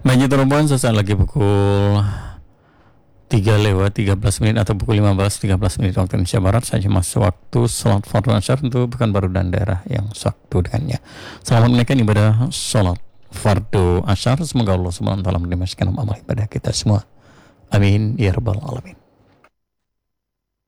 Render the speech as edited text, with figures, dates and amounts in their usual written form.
Banjir Terobohan sesaat lagi pukul 3 lewat 13 menit atau pukul 15.13 menit waktu Indonesia Barat saja masuk waktu sholat fardu asyar untuk Pekanbaru dan daerah yang sewaktu dengannya. Selamat menunaikan ibadah sholat fardu asyar. Semoga Allah SWT menerima segala amal ibadah kita semua. Amin ya rabbal alamin.